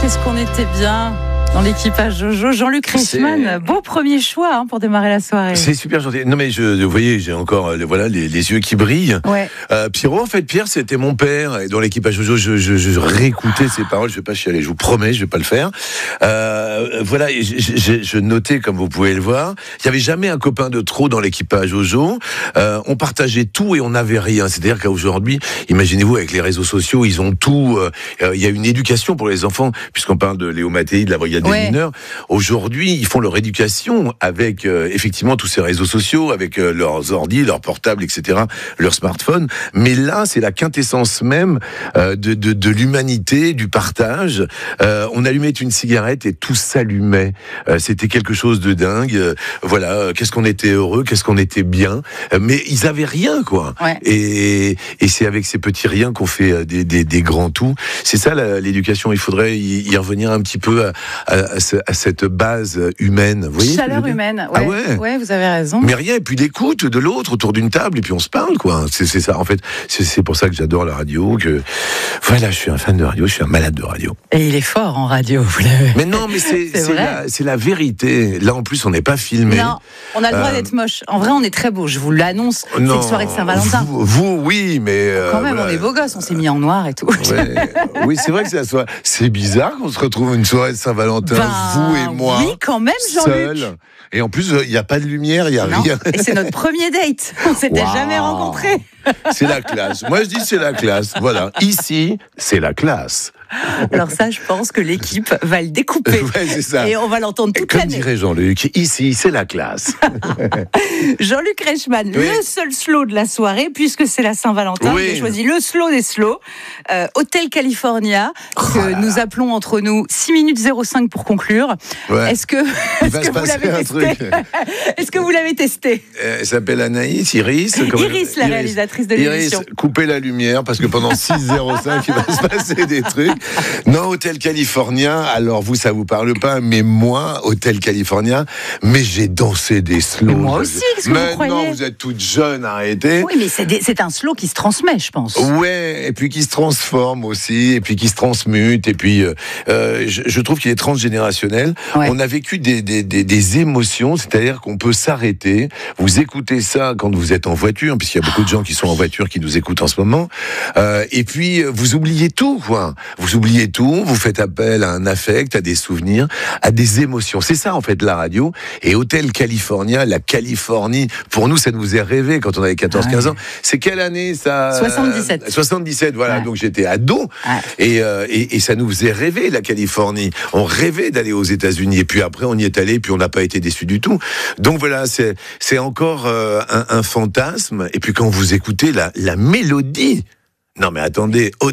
Qu'est-ce qu'on était bien dans l'équipage Jojo. Jean-Luc Reichmann, beau premier choix pour démarrer la soirée. C'est super gentil. Non mais vous voyez, j'ai encore les yeux qui brillent. Ouais. Pierrot, en fait, Pierre, c'était mon père. Et dans l'équipage Jojo, je réécoutais ses paroles. Je vais pas chialer, je vous promets, je vais pas le faire. Voilà, et je notais, comme vous pouvez le voir, il y avait jamais un copain de trop dans l'équipage Jojo. On partageait tout et on n'avait rien. C'est-à-dire qu'aujourd'hui, imaginez-vous, avec les réseaux sociaux, ils ont tout. Il y a une éducation pour les enfants, puisqu'on parle de Léo Mattei, de la Brigade des mineurs. Aujourd'hui, ils font leur éducation avec effectivement tous ces réseaux sociaux, avec leurs ordi, leurs portables, etc., leurs smartphones. Mais là, c'est la quintessence même de l'humanité, du partage. On allumait une cigarette et tout s'allumait. C'était quelque chose de dingue. Voilà, qu'est-ce qu'on était heureux, qu'est-ce qu'on était bien. Mais ils avaient rien, quoi. Ouais. Et c'est avec ces petits riens qu'on fait des grands tout. C'est ça l'éducation. Il faudrait y revenir un petit peu à cette base humaine. Vous voyez, chaleur humaine. Ouais. Ah ouais. Ouais, vous avez raison. Mais rien, et puis l'écoute de l'autre autour d'une table, et puis on se parle, quoi. C'est ça, en fait. C'est pour ça que j'adore la radio. Voilà, je suis un fan de radio, je suis un malade de radio. Et il est fort en radio, vous l'avez. Mais non, mais c'est la vérité. Là, en plus, on n'est pas filmé. Non, on a le droit d'être moche. En vrai, on est très beau. Je vous l'annonce. C'est une soirée de Saint-Valentin. Vous, oui, mais quand même, voilà. On est beaux gosses. On s'est mis en noir et tout. Ouais. Oui, c'est vrai que c'est la soirée. C'est bizarre qu'on se retrouve une soirée de Saint-Valentin, vous et moi. Oui, quand même, Jean-Luc. Seul. Et en plus, il n'y a pas de lumière, il n'y a rien. Et c'est notre premier date. On ne s'était jamais rencontrés. C'est la classe. Moi, je dis c'est la classe. Voilà. Ici, c'est la classe. Alors ça, je pense que l'équipe va le découper. Ouais, c'est ça. Et on va l'entendre toute l'année. Comme dirait Jean-Luc, ici, c'est la classe. Jean-Luc Reichmann, oui. Le seul slow de la soirée, puisque c'est la Saint-Valentin. Oui. J'ai choisi le slow des slows. Hotel California, que nous appelons entre nous 6 minutes 05 pour conclure. Ouais. Est-ce que vous l'avez testé? Est-ce que vous l'avez testé? Elle s'appelle Anaïs, Iris, la réalisatrice de l'émission. Iris, coupez la lumière, parce que pendant 6h05, il va se passer des trucs. Non, Hotel California, alors vous, ça vous parle pas, mais moi, Hotel California, mais j'ai dansé des slows. Mais moi aussi, qu'est-ce que vous croyez? Non, vous êtes toute jeune, arrêtez. Oui, mais c'est un slow qui se transmet, je pense. Ouais, et puis qui se transforme aussi, et puis qui se transmute, et puis je trouve qu'il est transgénérationnel. Ouais. On a vécu des émotions, c'est-à-dire qu'on peut s'arrêter, vous écoutez ça quand vous êtes en voiture, puisqu'il y a beaucoup de gens qui sont en voiture qui nous écoutent en ce moment, et puis vous oubliez tout, quoi. Vous oubliez tout, vous faites appel à un affect, à des souvenirs, à des émotions. C'est ça, en fait, la radio. Et Hotel California, la Californie, pour nous, ça nous est rêvé quand on avait 14-15 ans. C'est quelle année, ça? 77. 77, voilà. Ouais. Donc, j'étais ado. Ouais. Et ça nous faisait rêver, la Californie. On rêvait d'aller aux États-Unis. Et puis après, on y est allé, puis on n'a pas été déçus du tout. Donc, voilà, c'est encore un fantasme. Et puis, quand vous écoutez la mélodie, non, mais attendez,